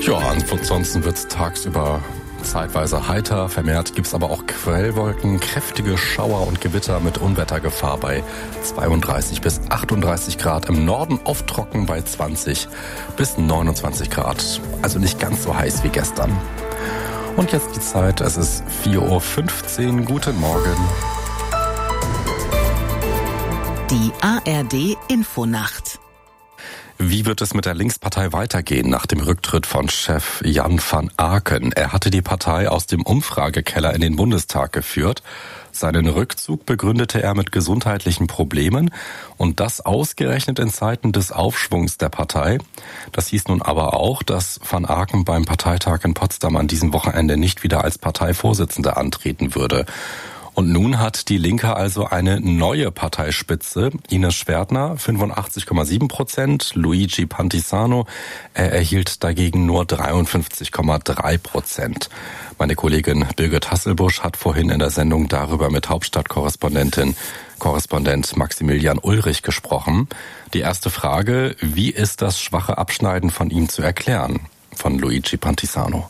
Ja, ansonsten wird es tagsüber zeitweise heiter, vermehrt gibt es aber auch Quellwolken, kräftige Schauer und Gewitter mit Unwettergefahr bei 32 bis 38 Grad. Im Norden oft trocken bei 20 bis 29 Grad. Also nicht ganz so heiß wie gestern. Und jetzt die Zeit, es ist 4:15 Uhr. Guten Morgen. Die ARD Infonacht. Wie wird es mit der Linkspartei weitergehen nach dem Rücktritt von Chef Jan van Aken? Er hatte die Partei aus dem Umfragekeller in den Bundestag geführt. Seinen Rückzug begründete er mit gesundheitlichen Problemen und das ausgerechnet in Zeiten des Aufschwungs der Partei. Das hieß nun aber auch, dass van Aken beim Parteitag in Potsdam an diesem Wochenende nicht wieder als Parteivorsitzender antreten würde. Und nun hat die Linke also eine neue Parteispitze. Ines Schwertner 85,7%, Luigi Pantisano, er erhielt dagegen nur 53,3%. Meine Kollegin Birgit Hasselbusch hat vorhin in der Sendung darüber mit Hauptstadtkorrespondent Maximilian Ulrich gesprochen. Die erste Frage, wie ist das schwache Abschneiden von ihm zu erklären, von Luigi Pantisano?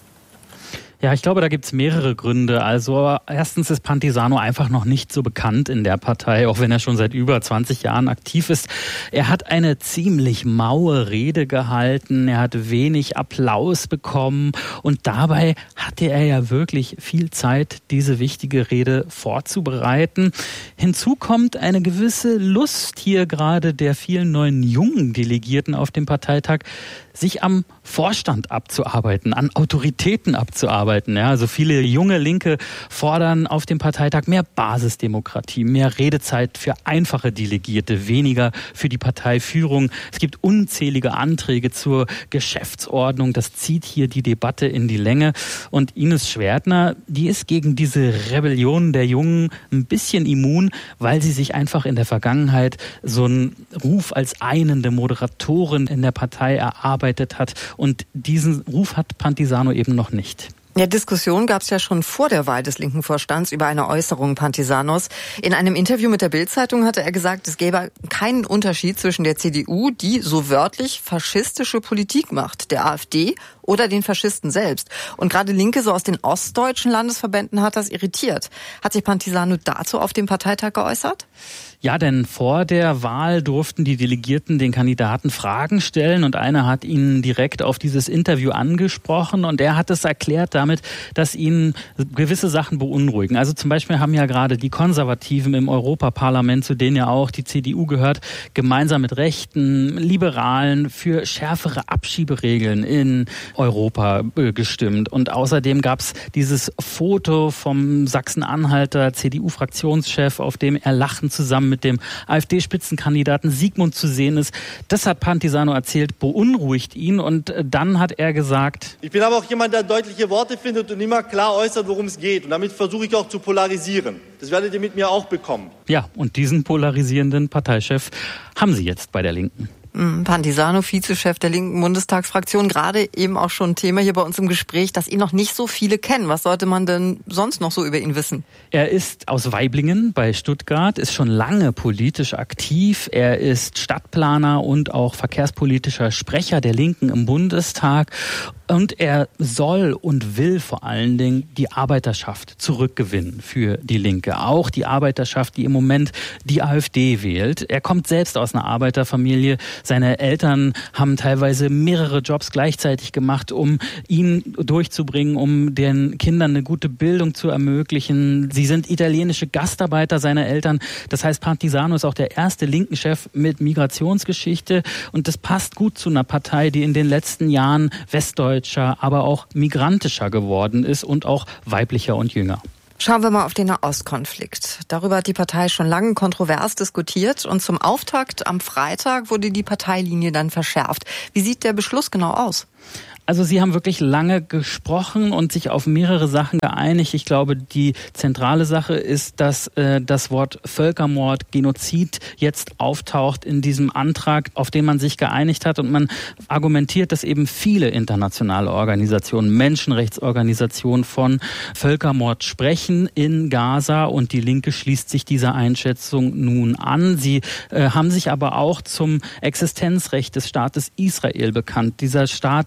Ja, ich glaube, da gibt's mehrere Gründe. Also erstens ist Pantisano einfach noch nicht so bekannt in der Partei, auch wenn er schon seit über 20 Jahren aktiv ist. Er hat eine ziemlich maue Rede gehalten, er hat wenig Applaus bekommen und dabei hatte er ja wirklich viel Zeit, diese wichtige Rede vorzubereiten. Hinzu kommt eine gewisse Lust hier gerade der vielen neuen jungen Delegierten auf dem Parteitag, sich am Vorstand abzuarbeiten, an Autoritäten abzuarbeiten. Ja, also viele junge Linke fordern auf dem Parteitag mehr Basisdemokratie, mehr Redezeit für einfache Delegierte, weniger für die Parteiführung. Es gibt unzählige Anträge zur Geschäftsordnung. Das zieht hier die Debatte in die Länge. Und Ines Schwertner, die ist gegen diese Rebellion der Jungen ein bisschen immun, weil sie sich einfach in der Vergangenheit so einen Ruf als einende Moderatorin in der Partei erarbeitet hat. Und diesen Ruf hat Pantisano eben noch nicht. Ja, Diskussion gab es ja schon vor der Wahl des linken Vorstands über eine Äußerung Pantisanos. In einem Interview mit der Bild-Zeitung hatte er gesagt, es gäbe keinen Unterschied zwischen der CDU, die so wörtlich faschistische Politik macht, der AfD oder den Faschisten selbst. Und gerade Linke so aus den ostdeutschen Landesverbänden hat das irritiert. Hat sich Pantisano dazu auf dem Parteitag geäußert? Ja, denn vor der Wahl durften die Delegierten den Kandidaten Fragen stellen und einer hat ihn direkt auf dieses Interview angesprochen und er hat es erklärt damit, dass ihn gewisse Sachen beunruhigen. Also zum Beispiel haben ja gerade die Konservativen im Europaparlament, zu denen ja auch die CDU gehört, gemeinsam mit Rechten, Liberalen für schärfere Abschieberegeln in Europa gestimmt. Und außerdem gab es dieses Foto vom Sachsen-Anhalter CDU-Fraktionschef, auf dem er lachend zusammen mit dem AfD-Spitzenkandidaten Sigmund zu sehen ist. Das hat Pantisano erzählt, beunruhigt ihn und dann hat er gesagt: Ich bin aber auch jemand, der deutliche Worte findet und immer klar äußert, worum es geht. Und damit versuche ich auch zu polarisieren. Das werdet ihr mit mir auch bekommen. Ja, und diesen polarisierenden Parteichef haben Sie jetzt bei der Linken. Pantisano, Vizechef der linken Bundestagsfraktion, gerade eben auch schon Thema hier bei uns im Gespräch, dass ihn noch nicht so viele kennen. Was sollte man denn sonst noch so über ihn wissen? Er ist aus Waiblingen bei Stuttgart, ist schon lange politisch aktiv. Er ist Stadtplaner und auch verkehrspolitischer Sprecher der Linken im Bundestag. Und er soll und will vor allen Dingen die Arbeiterschaft zurückgewinnen für die Linke. Auch die Arbeiterschaft, die im Moment die AfD wählt. Er kommt selbst aus einer Arbeiterfamilie. Seine Eltern haben teilweise mehrere Jobs gleichzeitig gemacht, um ihn durchzubringen, um den Kindern eine gute Bildung zu ermöglichen. Sie sind italienische Gastarbeiter seiner Eltern. Das heißt, Pantisano ist auch der erste Linken-Chef mit Migrationsgeschichte. Und das passt gut zu einer Partei, die in den letzten Jahren westdeutscher, aber auch migrantischer geworden ist und auch weiblicher und jünger. Schauen wir mal auf den Nahostkonflikt. Darüber hat die Partei schon lange kontrovers diskutiert und zum Auftakt am Freitag wurde die Parteilinie dann verschärft. Wie sieht der Beschluss genau aus? Also Sie haben wirklich lange gesprochen und sich auf mehrere Sachen geeinigt. Ich glaube, die zentrale Sache ist, dass das Wort Völkermord, Genozid jetzt auftaucht in diesem Antrag, auf den man sich geeinigt hat. Und man argumentiert, dass eben viele internationale Organisationen, Menschenrechtsorganisationen von Völkermord sprechen in Gaza. Und die Linke schließt sich dieser Einschätzung nun an. Sie haben sich aber auch zum Existenzrecht des Staates Israel bekannt. Dieser Staat sei ein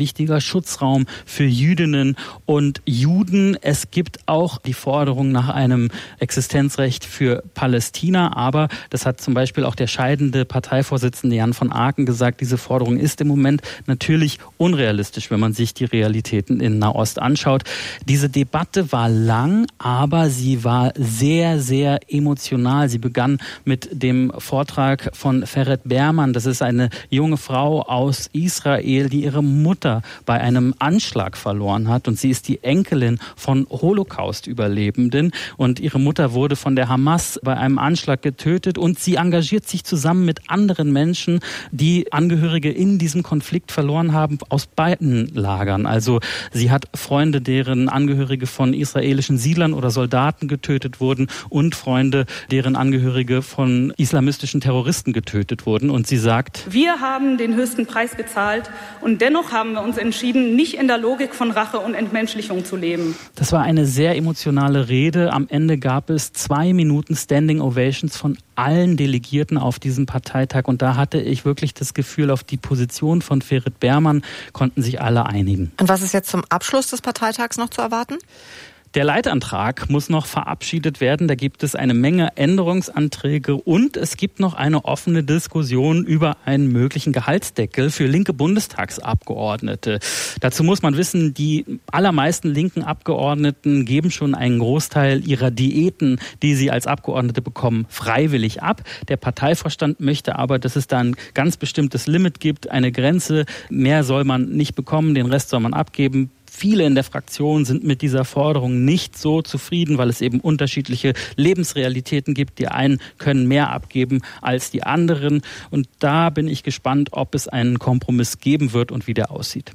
wichtiger Schutzraum für Jüdinnen und Juden. Es gibt auch die Forderung nach einem Existenzrecht für Palästina, aber das hat zum Beispiel auch der scheidende Parteivorsitzende Jan van Aken gesagt, diese Forderung ist im Moment natürlich unrealistisch, wenn man sich die Realitäten in Nahost anschaut. Diese Debatte war lang, aber sie war sehr, sehr emotional. Sie begann mit dem Vortrag von Ferit Berman. Das ist eine junge Frau aus Israel, die ihre Mutter bei einem Anschlag verloren hat. Und sie ist die Enkelin von Holocaust-Überlebenden. Und ihre Mutter wurde von der Hamas bei einem Anschlag getötet. Und sie engagiert sich zusammen mit anderen Menschen, die Angehörige in diesem Konflikt verloren haben, aus beiden Lagern. Also sie hat Freunde, deren Angehörige von israelischen Siedlern oder Soldaten getötet wurden und Freunde, deren Angehörige von islamistischen Terroristen getötet wurden. Und sie sagt: Wir haben den höchsten Preis gezahlt und dennoch haben wir uns entschieden, nicht in der Logik von Rache und Entmenschlichung zu leben. Das war eine sehr emotionale Rede. Am Ende gab es 2 Minuten Standing Ovations von allen Delegierten auf diesem Parteitag. Und da hatte ich wirklich das Gefühl, auf die Position von Ferit Berman konnten sich alle einigen. Und was ist jetzt zum Abschluss des Parteitags noch zu erwarten? Der Leitantrag muss noch verabschiedet werden. Da gibt es eine Menge Änderungsanträge und es gibt noch eine offene Diskussion über einen möglichen Gehaltsdeckel für linke Bundestagsabgeordnete. Dazu muss man wissen, die allermeisten linken Abgeordneten geben schon einen Großteil ihrer Diäten, die sie als Abgeordnete bekommen, freiwillig ab. Der Parteivorstand möchte aber, dass es da ein ganz bestimmtes Limit gibt, eine Grenze. Mehr soll man nicht bekommen, den Rest soll man abgeben. Viele in der Fraktion sind mit dieser Forderung nicht so zufrieden, weil es eben unterschiedliche Lebensrealitäten gibt. Die einen können mehr abgeben als die anderen. Und da bin ich gespannt, ob es einen Kompromiss geben wird und wie der aussieht.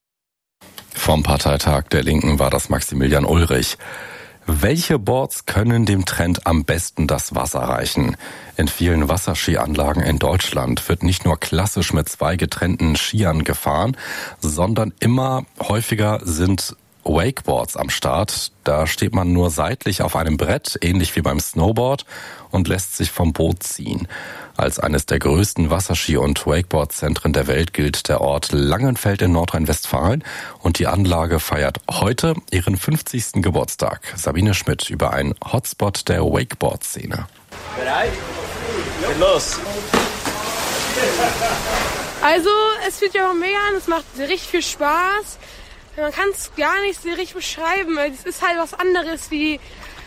Vom Parteitag der Linken war das Maximilian Ulrich. Welche Boards können dem Trend am besten das Wasser reichen? In vielen Wasserskianlagen in Deutschland wird nicht nur klassisch mit 2 getrennten Skiern gefahren, sondern immer häufiger sind Wakeboards am Start. Da steht man nur seitlich auf einem Brett, ähnlich wie beim Snowboard, und lässt sich vom Boot ziehen. Als eines der größten Wasserski- und Wakeboard-Zentren der Welt gilt der Ort Langenfeld in Nordrhein-Westfalen und die Anlage feiert heute ihren 50. Geburtstag. Sabine Schmidt über einen Hotspot der Wakeboard-Szene. Bereit? Geht los! Also, es fühlt sich auch mega an, es macht richtig viel Spaß. Man kann es gar nicht so richtig beschreiben. Es ist halt was anderes wie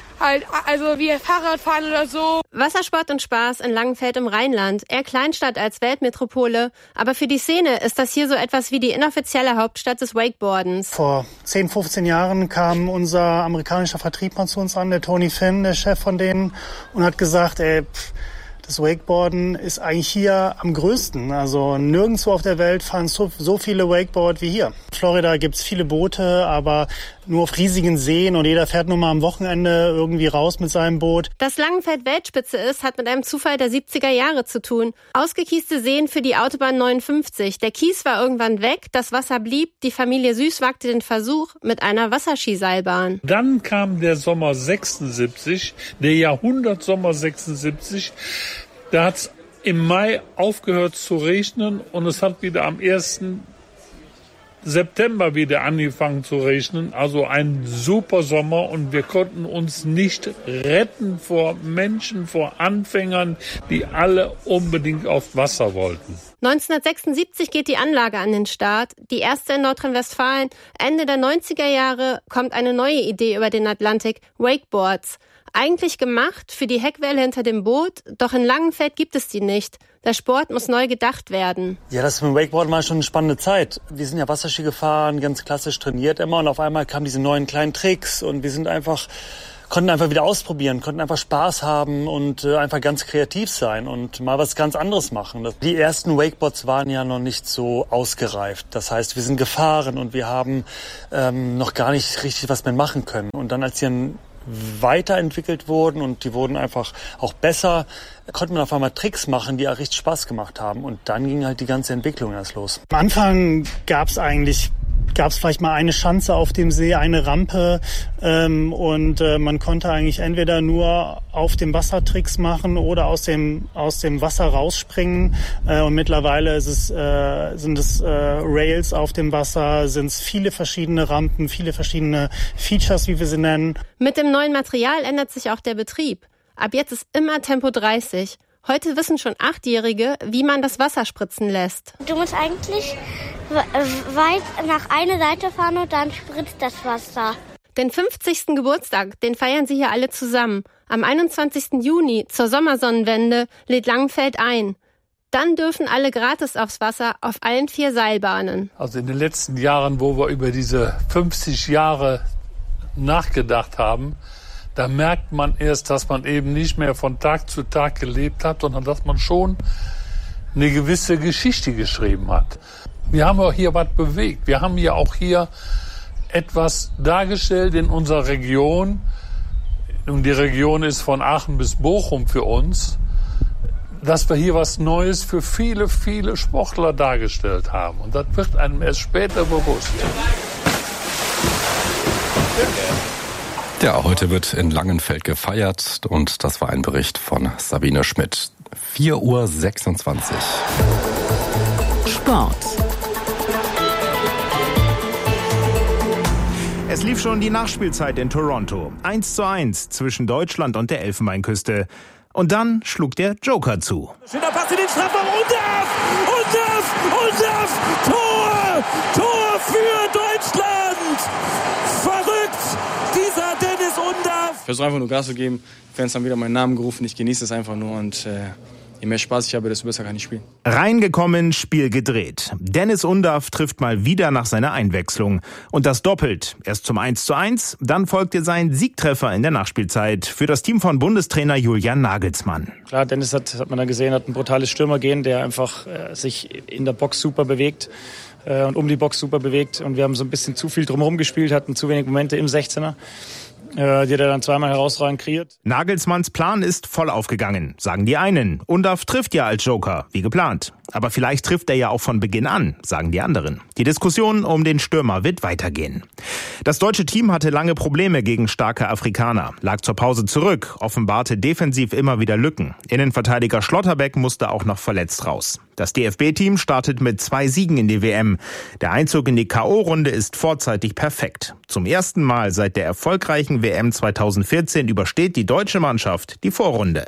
wie Fahrradfahren oder so. Wassersport und Spaß in Langenfeld im Rheinland. Eher Kleinstadt als Weltmetropole. Aber für die Szene ist das hier so etwas wie die inoffizielle Hauptstadt des Wakeboardens. Vor 10, 15 Jahren kam unser amerikanischer Vertriebler zu uns an, der Tony Finn, der Chef von denen, und hat gesagt, das Wakeboarden ist eigentlich hier am größten. Also nirgendwo auf der Welt fahren so viele Wakeboard wie hier. In Florida gibt's viele Boote, aber nur auf riesigen Seen und jeder fährt nur mal am Wochenende irgendwie raus mit seinem Boot. Dass Langenfeld Weltspitze ist, hat mit einem Zufall der 70er Jahre zu tun. Ausgekieste Seen für die Autobahn 59. Der Kies war irgendwann weg, das Wasser blieb. Die Familie Süß wagte den Versuch mit einer Wasserskiseilbahn. Dann kam der Sommer 76, der Jahrhundertsommer 76. Da hat es im Mai aufgehört zu regnen und es hat wieder am 1. September wieder angefangen zu regnen. Also ein super Sommer und wir konnten uns nicht retten vor Menschen, vor Anfängern, die alle unbedingt auf Wasser wollten. 1976 geht die Anlage an den Start, die erste in Nordrhein-Westfalen. Ende der 90er Jahre kommt eine neue Idee über den Atlantik, Wakeboards. Eigentlich gemacht für die Heckwelle hinter dem Boot, doch in Langenfeld gibt es die nicht. Der Sport muss neu gedacht werden. Ja, das mit dem Wakeboard war schon eine spannende Zeit. Wir sind ja Wasserski gefahren, ganz klassisch trainiert immer, und auf einmal kamen diese neuen kleinen Tricks und wir konnten einfach wieder ausprobieren, konnten einfach Spaß haben und einfach ganz kreativ sein und mal was ganz anderes machen. Die ersten Wakeboards waren ja noch nicht so ausgereift. Das heißt, wir sind gefahren und wir haben noch gar nicht richtig was mehr machen können. Und dann, als sie dann weiterentwickelt wurden und die wurden einfach auch besser, konnte man auf einmal Tricks machen, die auch richtig Spaß gemacht haben. Und dann ging halt die ganze Entwicklung erst los. Am Anfang gab es eigentlich gab es vielleicht mal eine Schanze auf dem See, eine Rampe und man konnte eigentlich entweder nur auf dem Wasser Tricks machen oder aus dem Wasser rausspringen. Und mittlerweile sind es Rails auf dem Wasser, sind es viele verschiedene Rampen, viele verschiedene Features, wie wir sie nennen. Mit dem neuen Material ändert sich auch der Betrieb. Ab jetzt ist immer Tempo 30. Heute wissen schon 8-Jährige, wie man das Wasser spritzen lässt. Du musst eigentlich weit nach einer Seite fahren und dann spritzt das Wasser. Den 50. Geburtstag, den feiern sie hier alle zusammen. Am 21. Juni zur Sommersonnenwende lädt Langenfeld ein. Dann dürfen alle gratis aufs Wasser auf allen 4 Seilbahnen. Also in den letzten Jahren, wo wir über diese 50 Jahre nachgedacht haben, da merkt man erst, dass man eben nicht mehr von Tag zu Tag gelebt hat, sondern dass man schon eine gewisse Geschichte geschrieben hat. Wir haben auch hier was bewegt. Wir haben ja auch hier etwas dargestellt in unserer Region. Und die Region ist von Aachen bis Bochum für uns, dass wir hier was Neues für viele, viele Sportler dargestellt haben. Und das wird einem erst später bewusst. Ja, heute wird in Langenfeld gefeiert und das war ein Bericht von Sabine Schmidt. 4:26 Uhr. Sport. Es lief schon die Nachspielzeit in Toronto. 1:1 zwischen Deutschland und der Elfenbeinküste. Und dann schlug der Joker zu. Schöner Pass in den Strafraum und Tor! Tor für Deutschland! Verrückt! Dieser Dennis Undaff! Ich versuche einfach nur Gas zu geben. Fans haben wieder meinen Namen gerufen. Ich genieße es einfach nur und je mehr Spaß ich habe, desto besser kann ich spielen. Reingekommen, Spiel gedreht. Dennis Undaff trifft mal wieder nach seiner Einwechslung. Und das doppelt. Erst zum 1:1, dann folgte sein Siegtreffer in der Nachspielzeit für das Team von Bundestrainer Julian Nagelsmann. Klar, Dennis hat man da gesehen, hat ein brutales Stürmergehen, der einfach sich in der Box super bewegt und um die Box super bewegt. Und wir haben so ein bisschen zu viel drumherum gespielt, hatten zu wenig Momente im 16er. Die hat er dann zweimal herausragend kreiert. Nagelsmanns Plan ist voll aufgegangen, sagen die einen. Undaff trifft ja als Joker, wie geplant. Aber vielleicht trifft er ja auch von Beginn an, sagen die anderen. Die Diskussion um den Stürmer wird weitergehen. Das deutsche Team hatte lange Probleme gegen starke Afrikaner, lag zur Pause zurück, offenbarte defensiv immer wieder Lücken. Innenverteidiger Schlotterbeck musste auch noch verletzt raus. Das DFB-Team startet mit 2 Siegen in die WM. Der Einzug in die K.O.-Runde ist vorzeitig perfekt. Zum ersten Mal seit der erfolgreichen WM 2014 übersteht die deutsche Mannschaft die Vorrunde.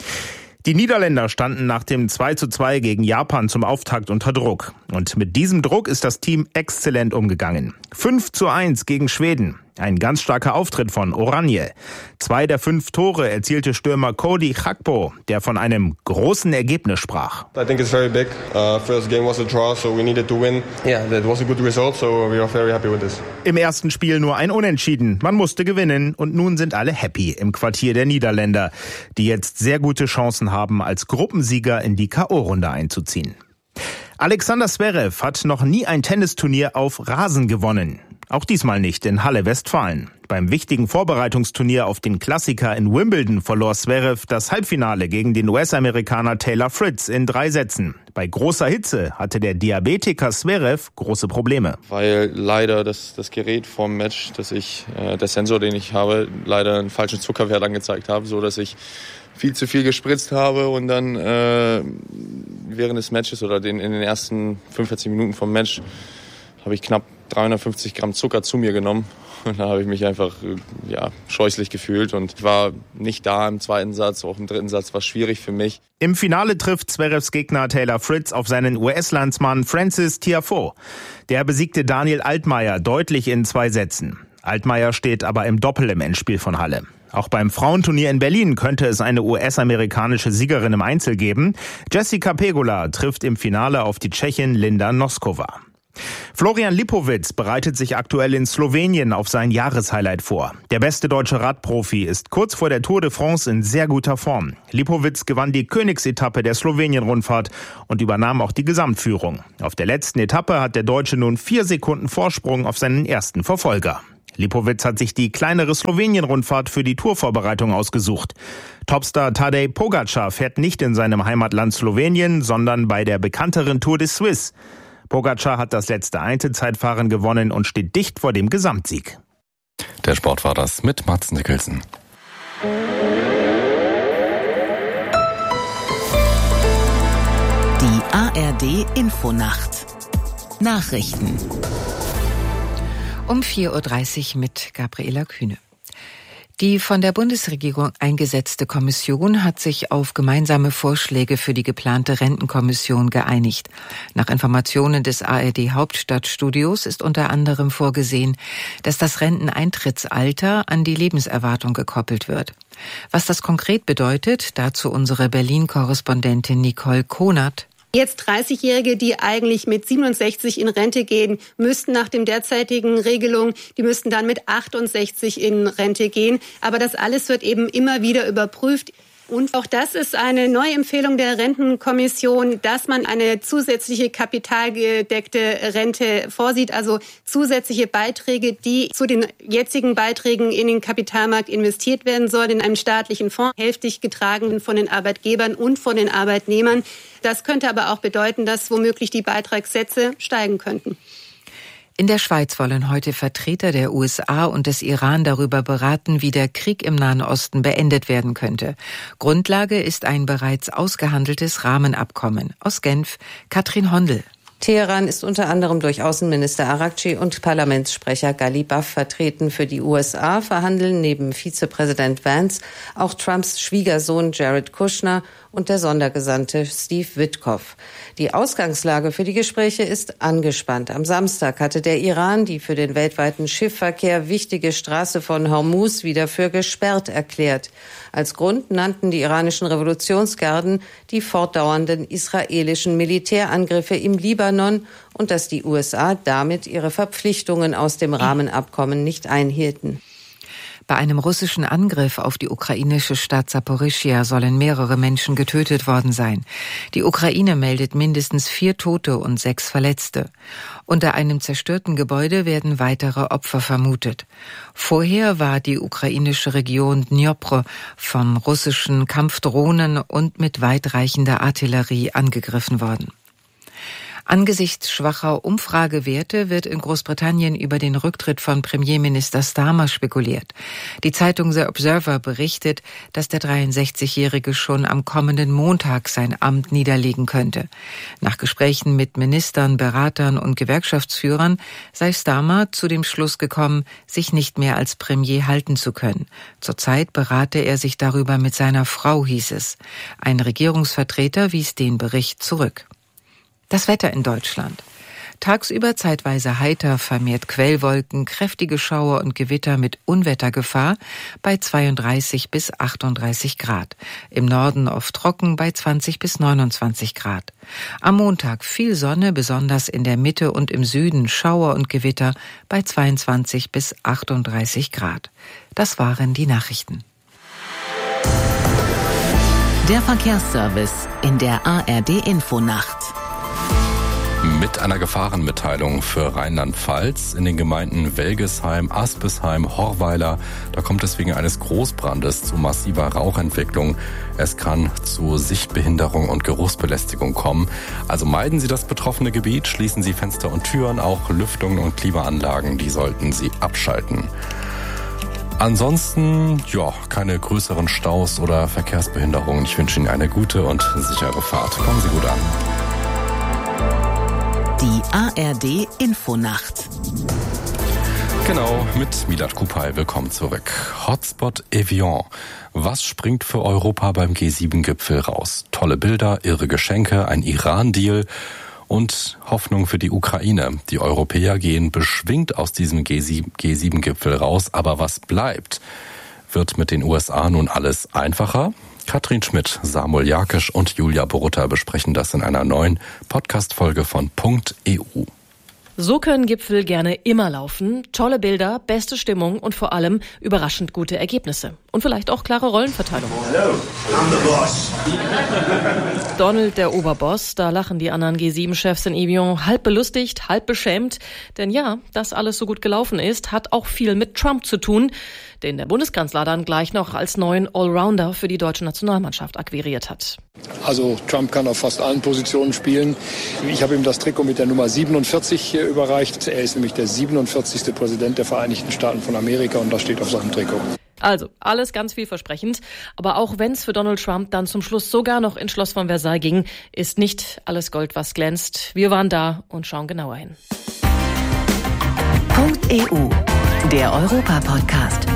Die Niederländer standen nach dem 2:2 gegen Japan zum Auftakt unter Druck. Und mit diesem Druck ist das Team exzellent umgegangen. 5:1 gegen Schweden. Ein ganz starker Auftritt von Oranje. 2 der 5 Tore erzielte Stürmer Cody Gakpo, der von einem großen Ergebnis sprach. I think it's very big. First game was a draw, so we needed to win. Yeah, that was a good result, so we are very happy with this. Im ersten Spiel nur ein Unentschieden. Man musste gewinnen und nun sind alle happy im Quartier der Niederländer, die jetzt sehr gute Chancen haben, als Gruppensieger in die K.O.-Runde einzuziehen. Alexander Zverev hat noch nie ein Tennisturnier auf Rasen gewonnen. Auch diesmal nicht in Halle, Westfalen. Beim wichtigen Vorbereitungsturnier auf den Klassiker in Wimbledon verlor Zverev das Halbfinale gegen den US-Amerikaner Taylor Fritz in 3 Sätzen. Bei großer Hitze hatte der Diabetiker Zverev große Probleme. Weil leider das Gerät vom Match, der Sensor, den ich habe, leider einen falschen Zuckerwert angezeigt habe, so dass ich viel zu viel gespritzt habe und dann während des Matches oder in den ersten 45 Minuten vom Match habe ich knapp 350 Gramm Zucker zu mir genommen und da habe ich mich einfach scheußlich gefühlt und ich war nicht da im zweiten Satz, auch im dritten Satz war es schwierig für mich. Im Finale trifft Zverevs Gegner Taylor Fritz auf seinen US-Landsmann Francis Tiafoe. Der besiegte Daniel Altmaier deutlich in 2 Sätzen. Altmaier steht aber im Doppel im Endspiel von Halle. Auch beim Frauenturnier in Berlin könnte es eine US-amerikanische Siegerin im Einzel geben. Jessica Pegula trifft im Finale auf die Tschechin Linda Noskova. Florian Lipowitz bereitet sich aktuell in Slowenien auf sein Jahreshighlight vor. Der beste deutsche Radprofi ist kurz vor der Tour de France in sehr guter Form. Lipowitz gewann die Königsetappe der Slowenien-Rundfahrt und übernahm auch die Gesamtführung. Auf der letzten Etappe hat der Deutsche nun 4 Sekunden Vorsprung auf seinen ersten Verfolger. Lipowitz hat sich die kleinere Slowenien-Rundfahrt für die Tourvorbereitung ausgesucht. Topstar Tadej Pogačar fährt nicht in seinem Heimatland Slowenien, sondern bei der bekannteren Tour de Suisse. Pogačar hat das letzte Einzelzeitfahren gewonnen und steht dicht vor dem Gesamtsieg. Der Sport war das mit Mats Nicholson. Die ARD Infonacht. Nachrichten. Um 4.30 Uhr mit Gabriela Kühne. Die von der Bundesregierung eingesetzte Kommission hat sich auf gemeinsame Vorschläge für die geplante Rentenkommission geeinigt. Nach Informationen des ARD Hauptstadtstudios ist unter anderem vorgesehen, dass das Renteneintrittsalter an die Lebenserwartung gekoppelt wird. Was das konkret bedeutet, dazu unsere Berlin-Korrespondentin Nicole Konert. Jetzt 30-Jährige, die eigentlich mit 67 in Rente gehen, müssten nach dem derzeitigen Regelung, die müssten dann mit 68 in Rente gehen. Aber das alles wird eben immer wieder überprüft. Und auch das ist eine neue Empfehlung der Rentenkommission, dass man eine zusätzliche kapitalgedeckte Rente vorsieht, also zusätzliche Beiträge, die zu den jetzigen Beiträgen in den Kapitalmarkt investiert werden sollen, in einem staatlichen Fonds, hälftig getragen von den Arbeitgebern und von den Arbeitnehmern. Das könnte aber auch bedeuten, dass womöglich die Beitragssätze steigen könnten. In der Schweiz wollen heute Vertreter der USA und des Iran darüber beraten, wie der Krieg im Nahen Osten beendet werden könnte. Grundlage ist ein bereits ausgehandeltes Rahmenabkommen. Aus Genf, Katrin Hondel. Teheran ist unter anderem durch Außenminister Araghchi und Parlamentssprecher Ghalibaf vertreten. Für die USA verhandeln neben Vizepräsident Vance auch Trumps Schwiegersohn Jared Kushner und der Sondergesandte Steve Witkoff. Die Ausgangslage für die Gespräche ist angespannt. Am Samstag hatte der Iran die für den weltweiten Schiffverkehr wichtige Straße von Hormuz wieder für gesperrt erklärt. Als Grund nannten die iranischen Revolutionsgarden die fortdauernden israelischen Militärangriffe im Libanon und dass die USA damit ihre Verpflichtungen aus dem Rahmenabkommen nicht einhielten. Bei einem russischen Angriff auf die ukrainische Stadt Saporischschja sollen mehrere Menschen getötet worden sein. Die Ukraine meldet mindestens 4 Tote und 6 Verletzte. Unter einem zerstörten Gebäude werden weitere Opfer vermutet. Vorher war die ukrainische Region Dnipro von russischen Kampfdrohnen und mit weitreichender Artillerie angegriffen worden. Angesichts schwacher Umfragewerte wird in Großbritannien über den Rücktritt von Premierminister Starmer spekuliert. Die Zeitung The Observer berichtet, dass der 63-Jährige schon am kommenden Montag sein Amt niederlegen könnte. Nach Gesprächen mit Ministern, Beratern und Gewerkschaftsführern sei Starmer zu dem Schluss gekommen, sich nicht mehr als Premier halten zu können. Zurzeit berate er sich darüber mit seiner Frau, hieß es. Ein Regierungsvertreter wies den Bericht zurück. Das Wetter in Deutschland. Tagsüber zeitweise heiter, vermehrt Quellwolken, kräftige Schauer und Gewitter mit Unwettergefahr bei 32 bis 38 Grad. Im Norden oft trocken bei 20 bis 29 Grad. Am Montag viel Sonne, besonders in der Mitte und im Süden Schauer und Gewitter bei 22 bis 38 Grad. Das waren die Nachrichten. Der Verkehrsservice in der ARD Infonacht. Mit einer Gefahrenmitteilung für Rheinland-Pfalz in den Gemeinden Welgesheim, Aspesheim, Horweiler. Da kommt es wegen eines Großbrandes zu massiver Rauchentwicklung. Es kann zu Sichtbehinderung und Geruchsbelästigung kommen. Also meiden Sie das betroffene Gebiet, schließen Sie Fenster und Türen, auch Lüftungen und Klimaanlagen, die sollten Sie abschalten. Ansonsten, keine größeren Staus oder Verkehrsbehinderungen. Ich wünsche Ihnen eine gute und sichere Fahrt. Kommen Sie gut an. Die ARD Infonacht. Genau, mit Milat Kupay. Willkommen zurück. Hotspot Evian. Was springt für Europa beim G7-Gipfel raus? Tolle Bilder, irre Geschenke, ein Iran-Deal und Hoffnung für die Ukraine. Die Europäer gehen beschwingt aus diesem G7-Gipfel raus. Aber was bleibt? Wird mit den USA nun alles einfacher? Katrin Schmidt, Samuel Jakisch und Julia Borutta besprechen das in einer neuen Podcast-Folge von .eu. So können Gipfel gerne immer laufen. Tolle Bilder, beste Stimmung und vor allem überraschend gute Ergebnisse. Und vielleicht auch klare Rollenverteilung. Hello, I'm the boss. Donald, der Oberboss, da lachen die anderen G7-Chefs in Evian halb belustigt, halb beschämt. Denn ja, dass alles so gut gelaufen ist, hat auch viel mit Trump zu tun, den der Bundeskanzler dann gleich noch als neuen Allrounder für die deutsche Nationalmannschaft akquiriert hat. Also Trump kann auf fast allen Positionen spielen. Ich habe ihm das Trikot mit der Nummer 47 überreicht. Er ist nämlich der 47. Präsident der Vereinigten Staaten von Amerika und das steht auf seinem Trikot. Also, alles ganz vielversprechend. Aber auch wenn es für Donald Trump dann zum Schluss sogar noch ins Schloss von Versailles ging, ist nicht alles Gold, was glänzt. Wir waren da und schauen genauer hin. .eu, der Europa-Podcast.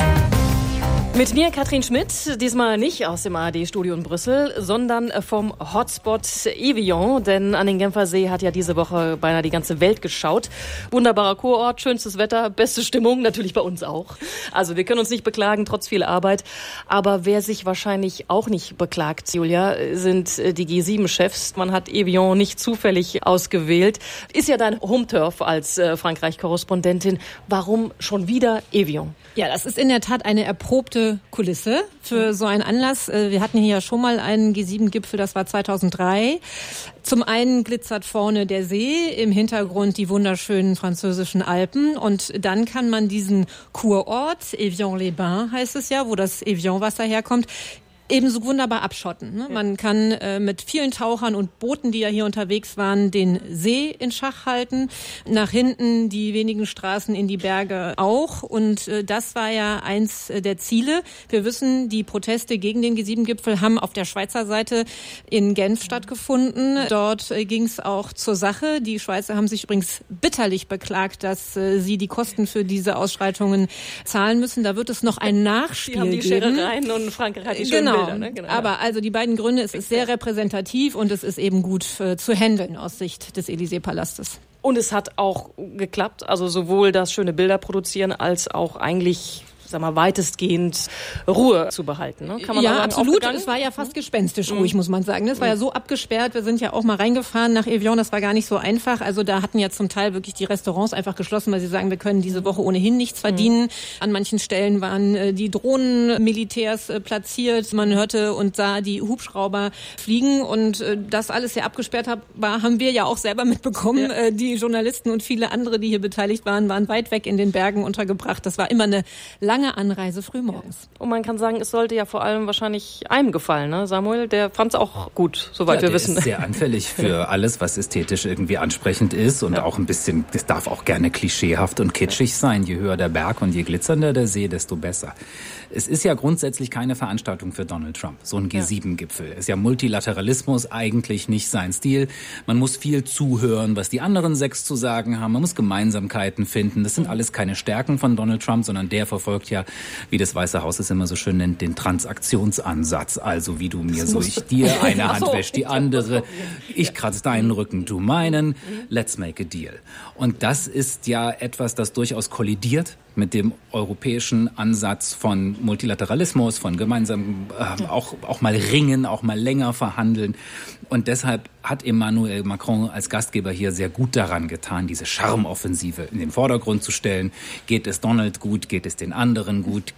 Mit mir Katrin Schmidt, diesmal nicht aus dem ARD-Studio in Brüssel, sondern vom Hotspot Evian, denn an den Genfer See hat ja diese Woche beinahe die ganze Welt geschaut. Wunderbarer Kurort, schönstes Wetter, beste Stimmung, natürlich bei uns auch. Also wir können uns nicht beklagen, trotz viel Arbeit. Aber wer sich wahrscheinlich auch nicht beklagt, Julia, sind die G7-Chefs. Man hat Evian nicht zufällig ausgewählt. Ist ja dein Home-Turf als Frankreich-Korrespondentin. Warum schon wieder Evian? Ja, das ist in der Tat eine erprobte Kulisse für so einen Anlass. Wir hatten hier ja schon mal einen G7-Gipfel, das war 2003. Zum einen glitzert vorne der See, im Hintergrund die wunderschönen französischen Alpen und dann kann man diesen Kurort, Evian-les-Bains heißt es ja, wo das Evian-Wasser herkommt, ebenso wunderbar abschotten. Ne? Man kann mit vielen Tauchern und Booten, die ja hier unterwegs waren, den See in Schach halten. Nach hinten die wenigen Straßen in die Berge auch. Und das war ja eins der Ziele. Wir wissen, die Proteste gegen den G7-Gipfel haben auf der Schweizer Seite in Genf stattgefunden. Dort ging es auch zur Sache. Die Schweizer haben sich übrigens bitterlich beklagt, dass sie die Kosten für diese Ausschreitungen zahlen müssen. Da wird es noch ein Nachspiel geben. Die haben die Scherereien und Frankreich hat die schönen Bilder, ne? Genau. Aber also die beiden Gründe, es ist sehr repräsentativ und es ist eben gut zu handeln aus Sicht des Élysée-Palastes. Und es hat auch geklappt, also sowohl das schöne Bilder produzieren als auch eigentlich, sag mal, weitestgehend Ruhe zu behalten. Ne? Kann man ja, sagen, absolut. Es war ja fast gespenstisch ruhig, muss man sagen. Es war ja so abgesperrt. Wir sind ja auch mal reingefahren nach Evian. Das war gar nicht so einfach. Also da hatten ja zum Teil wirklich die Restaurants einfach geschlossen, weil sie sagen, wir können diese Woche ohnehin nichts verdienen. An manchen Stellen waren die Drohnenmilitärs platziert. Man hörte und sah die Hubschrauber fliegen. Und das alles ja abgesperrt war, haben wir ja auch selber mitbekommen. Ja. Die Journalisten und viele andere, die hier beteiligt waren, waren weit weg in den Bergen untergebracht. Das war immer eine lange Anreise frühmorgens. Und man kann sagen, es sollte ja vor allem wahrscheinlich einem gefallen, ne? Samuel, der fand es auch gut, soweit wir wissen. Der ist sehr anfällig für alles, was ästhetisch irgendwie ansprechend ist und auch ein bisschen, es darf auch gerne klischeehaft und kitschig sein. Je höher der Berg und je glitzernder der See, desto besser. Es ist ja grundsätzlich keine Veranstaltung für Donald Trump, so ein G7-Gipfel. Ist ja Multilateralismus eigentlich nicht sein Stil. Man muss viel zuhören, was die anderen 6 zu sagen haben. Man muss Gemeinsamkeiten finden. Das sind alles keine Stärken von Donald Trump, sondern der verfolgt ja, wie das Weiße Haus es immer so schön nennt, den Transaktionsansatz. Also wie du mir so, ich dir, eine Hand wäscht die andere, ich kratze deinen Rücken, du meinen, let's make a deal. Und das ist ja etwas, das durchaus kollidiert mit dem europäischen Ansatz von Multilateralismus, von gemeinsam auch mal ringen, auch mal länger verhandeln. Und deshalb hat Emmanuel Macron als Gastgeber hier sehr gut daran getan, diese Charmoffensive in den Vordergrund zu stellen. Geht es Donald gut, geht es den anderen gut,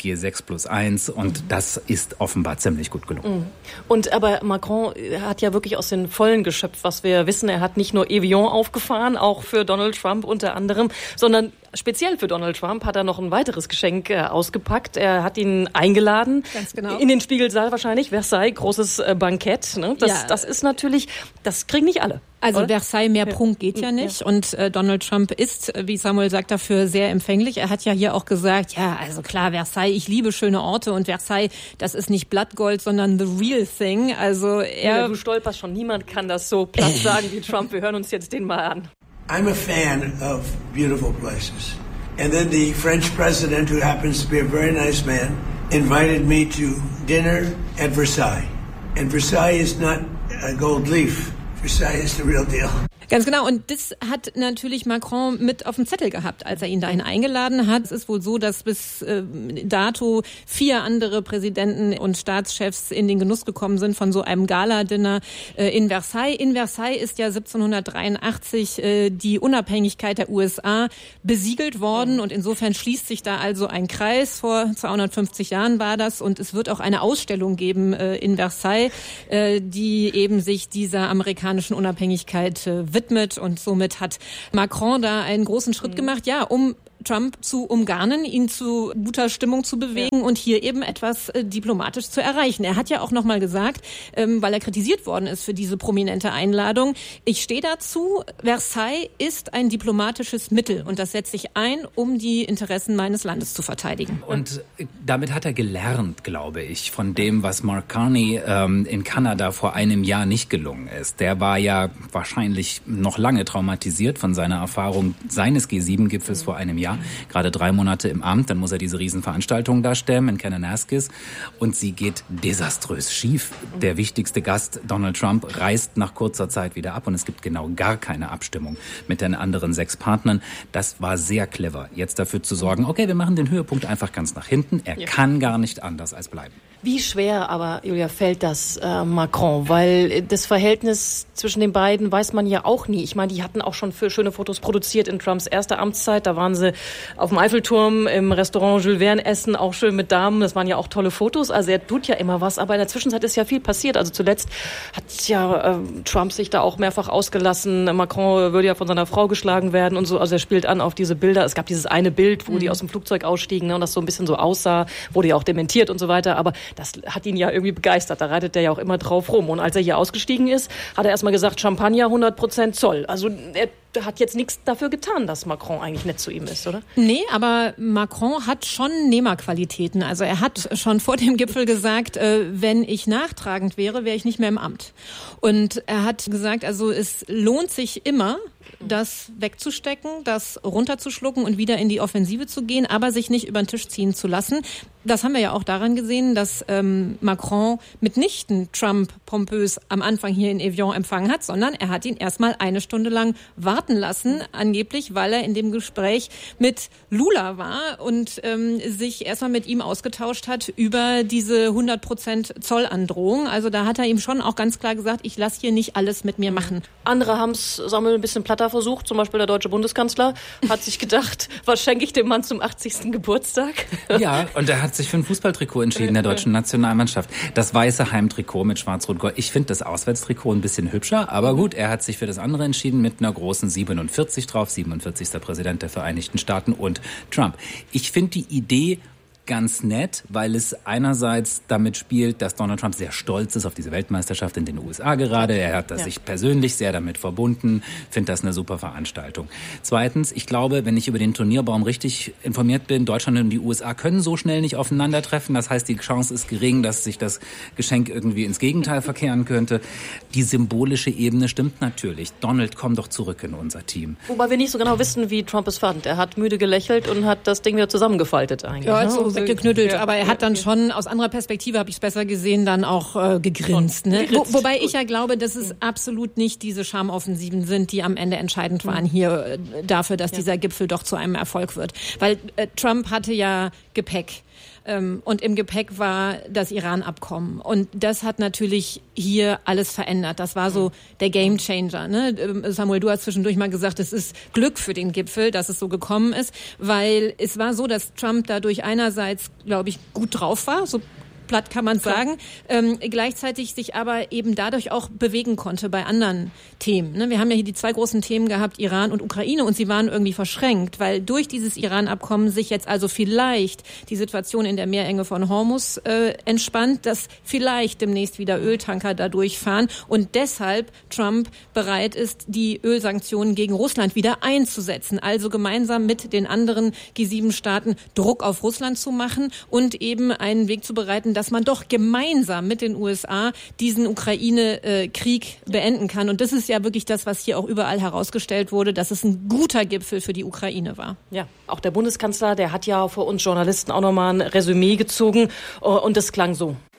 G6+1 und das ist offenbar ziemlich gut gelungen. Und aber Macron hat ja wirklich aus den Vollen geschöpft, was wir wissen. Er hat nicht nur Evian aufgefahren, auch für Donald Trump unter anderem, sondern speziell für Donald Trump hat er noch ein weiteres Geschenk ausgepackt. Er hat ihn eingeladen. Ganz genau. In den Spiegelsaal wahrscheinlich, Versailles, großes Bankett. Ne? Das ist natürlich, das kriegen nicht alle. Also oder? Versailles, mehr Prunk geht ja nicht. Und Donald Trump ist, wie Samuel sagt, dafür sehr empfänglich. Er hat ja hier auch gesagt, ja, also klar, Versailles, ich liebe schöne Orte und Versailles, das ist nicht Blattgold, sondern the real thing. Also ja, du stolperst schon, niemand kann das so platt sagen wie Trump. Wir hören uns jetzt den mal an. I'm a fan of beautiful places. And then the French president, who happens to be a very nice man, invited me to dinner at Versailles. And Versailles is not a gold leaf. Versailles is the real deal. Ganz genau. Und das hat natürlich Macron mit auf dem Zettel gehabt, als er ihn dahin eingeladen hat. Es ist wohl so, dass bis dato 4 andere Präsidenten und Staatschefs in den Genuss gekommen sind von so einem Gala-Dinner in Versailles. In Versailles ist ja 1783 die Unabhängigkeit der USA besiegelt worden. Und insofern schließt sich da also ein Kreis. Vor 250 Jahren war das. Und es wird auch eine Ausstellung geben in Versailles, die eben sich dieser amerikanischen Unabhängigkeit widmet. Und somit hat Macron da einen großen Schritt gemacht, ja, um Trump zu umgarnen, ihn zu guter Stimmung zu bewegen und hier eben etwas diplomatisch zu erreichen. Er hat ja auch nochmal gesagt, weil er kritisiert worden ist für diese prominente Einladung, ich stehe dazu, Versailles ist ein diplomatisches Mittel und das setze ich ein, um die Interessen meines Landes zu verteidigen. Und damit hat er gelernt, glaube ich, von dem, was Mark Carney in Kanada vor einem Jahr nicht gelungen ist. Der war ja wahrscheinlich noch lange traumatisiert von seiner Erfahrung seines G7-Gipfels vor einem Jahr. Gerade 3 Monate im Amt, dann muss er diese Riesenveranstaltung da stemmen in Kananaskis und sie geht desaströs schief. Der wichtigste Gast, Donald Trump, reist nach kurzer Zeit wieder ab und es gibt genau gar keine Abstimmung mit den anderen 6 Partnern. Das war sehr clever, jetzt dafür zu sorgen, okay, wir machen den Höhepunkt einfach ganz nach hinten. Er kann gar nicht anders als bleiben. Wie schwer aber, Julia, fällt das Macron? Weil das Verhältnis zwischen den beiden weiß man ja auch nie. Ich meine, die hatten auch schon schöne Fotos produziert in Trumps erster Amtszeit. Da waren sie auf dem Eiffelturm im Restaurant Jules Verne essen, auch schön mit Damen. Das waren ja auch tolle Fotos. Also er tut ja immer was. Aber in der Zwischenzeit ist ja viel passiert. Also zuletzt hat ja Trump sich da auch mehrfach ausgelassen. Macron würde ja von seiner Frau geschlagen werden und so. Also er spielt an auf diese Bilder. Es gab dieses eine Bild, wo die aus dem Flugzeug ausstiegen, ne, und das so ein bisschen so aussah. Wurde ja auch dementiert und so weiter. Aber das hat ihn ja irgendwie begeistert. Da reitet er ja auch immer drauf rum. Und als er hier ausgestiegen ist, hat er erstmal gesagt, Champagner 100% Zoll. Also er hat jetzt nichts dafür getan, dass Macron eigentlich nett zu ihm ist, oder? Nee, aber Macron hat schon Nehmerqualitäten. Also er hat schon vor dem Gipfel gesagt, wenn ich nachtragend wäre, wäre ich nicht mehr im Amt. Und er hat gesagt, also es lohnt sich immer, das wegzustecken, das runterzuschlucken und wieder in die Offensive zu gehen, aber sich nicht über den Tisch ziehen zu lassen. Das haben wir ja auch daran gesehen, dass Macron mitnichten Trump pompös am Anfang hier in Evian empfangen hat, sondern er hat ihn erstmal 1 Stunde lang warten lassen, angeblich, weil er in dem Gespräch mit Lula war und sich erstmal mit ihm ausgetauscht hat über diese 100% Zollandrohung. Also da hat er ihm schon auch ganz klar gesagt, ich lasse hier nicht alles mit mir machen. Andere haben es, sagen wir, ein bisschen platter versucht, zum Beispiel der deutsche Bundeskanzler hat sich gedacht, was schenke ich dem Mann zum 80. Geburtstag? Ja, und er hat sich für ein Fußballtrikot entschieden der deutschen Nationalmannschaft. Das weiße Heimtrikot mit Schwarz-Rot-Gold. Ich finde das Auswärtstrikot ein bisschen hübscher, aber gut, er hat sich für das andere entschieden mit einer großen 47 drauf, 47. Präsident der Vereinigten Staaten und Trump. Ich finde die Idee ganz nett, weil es einerseits damit spielt, dass Donald Trump sehr stolz ist auf diese Weltmeisterschaft in den USA gerade. Er hat das sich persönlich sehr damit verbunden, findet das eine super Veranstaltung. Zweitens, ich glaube, wenn ich über den Turnierbaum richtig informiert bin, Deutschland und die USA können so schnell nicht aufeinandertreffen. Das heißt, die Chance ist gering, dass sich das Geschenk irgendwie ins Gegenteil verkehren könnte. Die symbolische Ebene stimmt natürlich. Donald, komm doch zurück in unser Team. Wobei wir nicht so genau wissen, wie Trump es fand. Er hat müde gelächelt und hat das Ding wieder zusammengefaltet eigentlich. Ja, also weggeknüttelt, aber er hat dann schon, aus anderer Perspektive habe ich es besser gesehen, dann auch gegrinst. Ne? Wobei ich ja glaube, dass es absolut nicht diese Charmoffensiven sind, die am Ende entscheidend waren hier dafür, dass dieser Gipfel doch zu einem Erfolg wird. Weil Trump hatte ja Gepäck. Und im Gepäck war das Iran-Abkommen. Und das hat natürlich hier alles verändert. Das war so der Gamechanger. Ne? Samuel, du hast zwischendurch mal gesagt, es ist Glück für den Gipfel, dass es so gekommen ist. Weil es war so, dass Trump dadurch einerseits, glaube ich, gut drauf war, so platt kann man sagen, gleichzeitig sich aber eben dadurch auch bewegen konnte bei anderen Themen. Ne? Wir haben ja hier die 2 großen Themen gehabt, Iran und Ukraine, und sie waren irgendwie verschränkt, weil durch dieses Iran-Abkommen sich jetzt also vielleicht die Situation in der Meerenge von Hormuz entspannt, dass vielleicht demnächst wieder Öltanker da durchfahren und deshalb Trump bereit ist, die Ölsanktionen gegen Russland wieder einzusetzen, also gemeinsam mit den anderen G7-Staaten Druck auf Russland zu machen und eben einen Weg zu bereiten, dass man doch gemeinsam mit den USA diesen Ukraine-Krieg beenden kann. Und das ist ja wirklich das, was hier auch überall herausgestellt wurde, dass es ein guter Gipfel für die Ukraine war. Ja, auch der Bundeskanzler, der hat ja vor uns Journalisten auch nochmal ein Resümee gezogen und das klang so.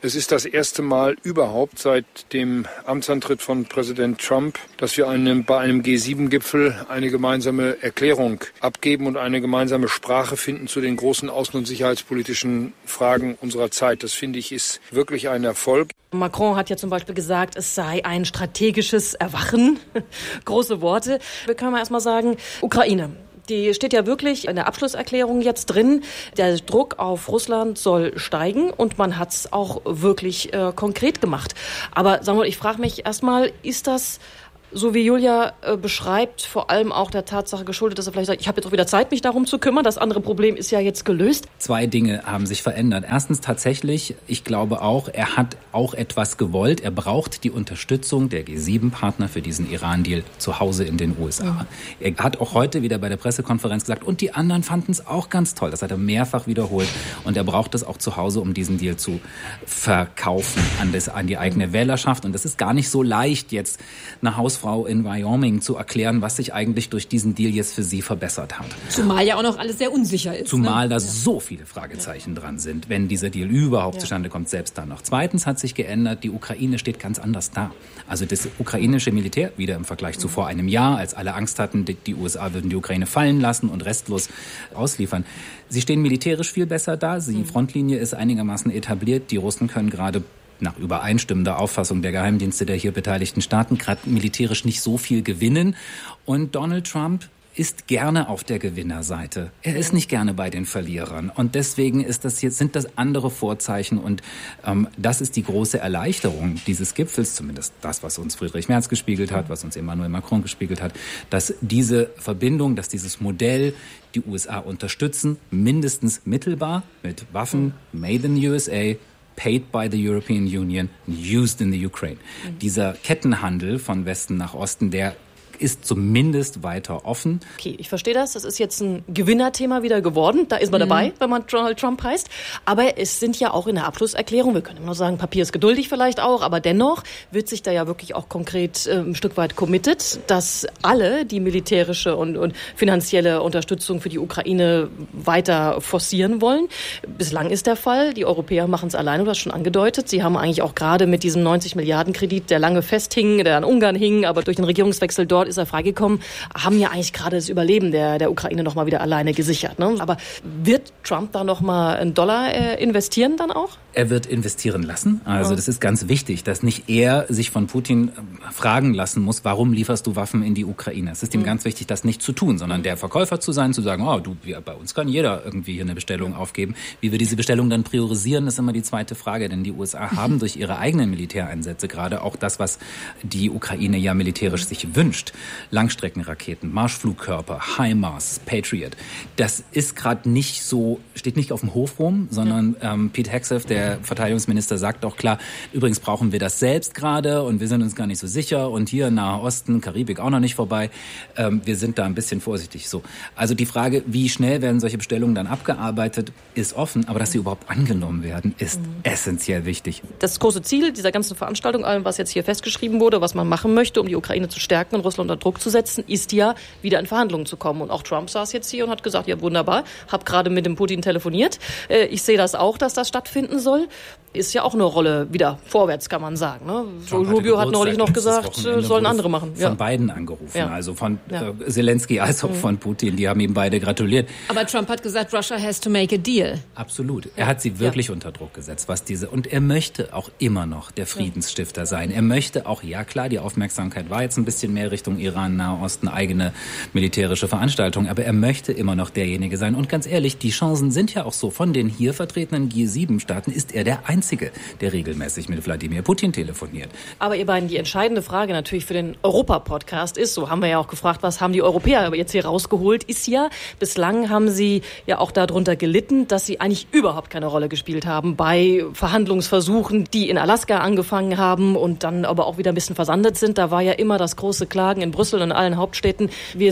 Es ist das erste Mal überhaupt seit dem Amtsantritt von Präsident Trump, dass wir bei einem G7-Gipfel eine gemeinsame Erklärung abgeben und eine gemeinsame Sprache finden zu den großen außen- und sicherheitspolitischen Fragen unserer Zeit. Das, finde ich, ist wirklich ein Erfolg. Macron hat ja zum Beispiel gesagt, es sei ein strategisches Erwachen. Große Worte. Wir können mal erstmal sagen, Ukraine. Die steht ja wirklich in der Abschlusserklärung jetzt drin. Der Druck auf Russland soll steigen und man hat es auch wirklich konkret gemacht. Aber Samuel, ich frage mich erstmal, ist das, so wie Julia beschreibt, vor allem auch der Tatsache geschuldet, dass er vielleicht sagt, ich habe jetzt auch wieder Zeit, mich darum zu kümmern. Das andere Problem ist ja jetzt gelöst. 2 Dinge haben sich verändert. Erstens tatsächlich, ich glaube auch, er hat auch etwas gewollt. Er braucht die Unterstützung der G7-Partner für diesen Iran-Deal zu Hause in den USA. Er hat auch heute wieder bei der Pressekonferenz gesagt, und die anderen fanden es auch ganz toll. Das hat er mehrfach wiederholt. Und er braucht es auch zu Hause, um diesen Deal zu verkaufen an die eigene Wählerschaft. Und das ist gar nicht so leicht, jetzt eine Hausfrau in Wyoming zu erklären, was sich eigentlich durch diesen Deal jetzt für sie verbessert hat. Zumal ja auch noch alles sehr unsicher ist. Zumal da so viele Fragezeichen dran sind, wenn dieser Deal überhaupt zustande kommt, selbst dann noch. Zweitens hat sich geändert, die Ukraine steht ganz anders da. Also das ukrainische Militär, wieder im Vergleich zu vor einem Jahr, als alle Angst hatten, die USA würden die Ukraine fallen lassen und restlos ausliefern. Sie stehen militärisch viel besser da, die Frontlinie ist einigermaßen etabliert, die Russen können gerade nach übereinstimmender Auffassung der Geheimdienste der hier beteiligten Staaten gerade militärisch nicht so viel gewinnen. Und Donald Trump ist gerne auf der Gewinnerseite. Er ist nicht gerne bei den Verlierern. Und deswegen sind das andere Vorzeichen. Und das ist die große Erleichterung dieses Gipfels, zumindest das, was uns Friedrich Merz gespiegelt hat, was uns Emmanuel Macron gespiegelt hat, dass diese Verbindung, dass dieses Modell die USA unterstützen, mindestens mittelbar mit Waffen, made in the USA, paid by the European Union, used in the Ukraine. Dieser Kettenhandel von Westen nach Osten, der ist zumindest weiter offen. Okay, ich verstehe das. Das ist jetzt ein Gewinnerthema wieder geworden. Da ist man dabei, wenn man Donald Trump heißt. Aber es sind ja auch in der Abschlusserklärung, wir können immer nur sagen, Papier ist geduldig vielleicht auch, aber dennoch wird sich da ja wirklich auch konkret ein Stück weit committed, dass alle die militärische und finanzielle Unterstützung für die Ukraine weiter forcieren wollen. Bislang ist der Fall, die Europäer machen es alleine, du hast schon angedeutet. Sie haben eigentlich auch gerade mit diesem 90 Milliarden Kredit, der lange festhing, der an Ungarn hing, aber durch den Regierungswechsel dort ist er freigekommen, haben ja eigentlich gerade das Überleben der Ukraine noch mal wieder alleine gesichert. Ne? Aber wird Trump da noch mal einen $1 investieren dann auch? Er wird investieren lassen. Also das ist ganz wichtig, dass nicht er sich von Putin fragen lassen muss, warum lieferst du Waffen in die Ukraine? Es ist ihm ganz wichtig, das nicht zu tun, sondern der Verkäufer zu sein, zu sagen, bei uns kann jeder irgendwie hier eine Bestellung aufgeben. Wie wir diese Bestellung dann priorisieren, ist immer die zweite Frage, denn die USA haben durch ihre eigenen Militäreinsätze gerade auch das, was die Ukraine ja militärisch sich wünscht. Langstreckenraketen, Marschflugkörper, HIMARS, Patriot. Das ist gerade nicht so, steht nicht auf dem Hof rum, sondern Pete Hegseth, der Verteidigungsminister, sagt auch klar, übrigens brauchen wir das selbst gerade und wir sind uns gar nicht so sicher und hier Nahe Osten, Karibik auch noch nicht vorbei. Wir sind da ein bisschen vorsichtig. So. Also die Frage, wie schnell werden solche Bestellungen dann abgearbeitet, ist offen, aber dass sie überhaupt angenommen werden, ist essentiell wichtig. Das große Ziel dieser ganzen Veranstaltung, allem was jetzt hier festgeschrieben wurde, was man machen möchte, um die Ukraine zu stärken und Russland unter Druck zu setzen, ist ja, wieder in Verhandlungen zu kommen. Und auch Trump saß jetzt hier und hat gesagt, ja wunderbar, habe gerade mit dem Putin telefoniert. Ich sehe das auch, dass das stattfinden soll. Ist ja auch eine Rolle wieder vorwärts, kann man sagen. Ne? Rubio hat neulich noch gesagt, sollen andere machen. Von beiden angerufen, also von Zelensky als auch von Putin. Die haben ihm beide gratuliert. Aber Trump hat gesagt, Russia has to make a deal. Absolut. Er hat sie wirklich unter Druck gesetzt, und er möchte auch immer noch der Friedensstifter sein. Er möchte auch, ja klar, die Aufmerksamkeit war jetzt ein bisschen mehr Richtung Iran, Nahe Osten, eigene militärische Veranstaltung, aber er möchte immer noch derjenige sein. Und ganz ehrlich, die Chancen sind ja auch so. Von den hier vertretenen G7-Staaten ist er der Einzige, der regelmäßig mit Wladimir Putin telefoniert. Aber ihr beiden, die entscheidende Frage natürlich für den Europa-Podcast ist, so haben wir ja auch gefragt, was haben die Europäer jetzt hier rausgeholt, ist ja, bislang haben sie ja auch darunter gelitten, dass sie eigentlich überhaupt keine Rolle gespielt haben bei Verhandlungsversuchen, die in Alaska angefangen haben und dann aber auch wieder ein bisschen versandet sind. Da war ja immer das große Klagen in Brüssel und in allen Hauptstädten. Wir sind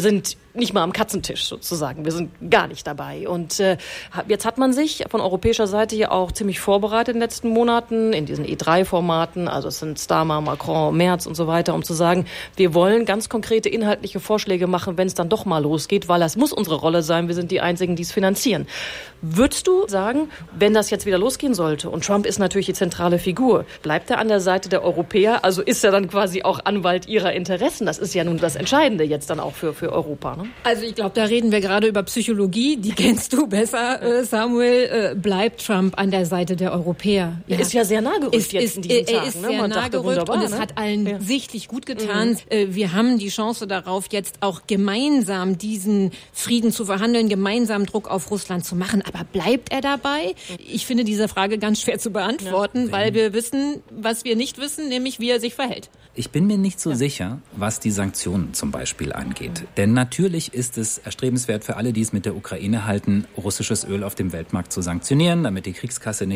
nicht mal am Katzentisch sozusagen. Wir sind gar nicht dabei. Und jetzt hat man sich von europäischer Seite ja auch ziemlich vorbereitet in den letzten Monaten in diesen E3-Formaten. Also es sind Starmer, Macron, Merz und so weiter, um zu sagen, wir wollen ganz konkrete inhaltliche Vorschläge machen, wenn es dann doch mal losgeht, weil das muss unsere Rolle sein. Wir sind die Einzigen, die es finanzieren. Würdest du sagen, wenn das jetzt wieder losgehen sollte und Trump ist natürlich die zentrale Figur, bleibt er an der Seite der Europäer? Also ist er dann quasi auch Anwalt ihrer Interessen? Das ist ja nun das Entscheidende jetzt dann auch für Europa. Ne? Also ich glaube, da reden wir gerade über Psychologie. Die kennst du besser, Samuel. Bleibt Trump an der Seite der Europäer? Ja. Er ist ja sehr nah gerückt jetzt in diesen Tagen. Er ist sehr nah gerückt und es hat allen sichtlich gut getan. Wir haben die Chance darauf, jetzt auch gemeinsam diesen Frieden zu verhandeln, gemeinsam Druck auf Russland zu machen. Aber bleibt er dabei? Ich finde diese Frage ganz schwer zu beantworten, weil wir wissen, was wir nicht wissen, nämlich wie er sich verhält. Ich bin mir nicht so sicher, was die Sanktionen zum Beispiel angeht. Denn natürlich ist es erstrebenswert für alle, die es mit der Ukraine halten, russisches Öl auf dem Weltmarkt zu sanktionieren, damit die Kriegskasse nicht